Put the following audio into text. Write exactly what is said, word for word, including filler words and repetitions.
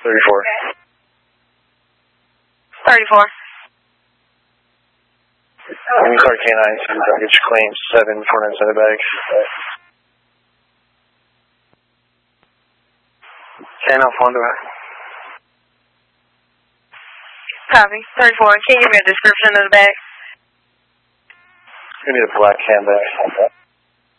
thirty-four. thirty-four. Union Car K nine, two package claim seven four nine seven bag. Ten off on the back. Copy. thirty-four. Can you give me a description of the bag? We need a black handbag.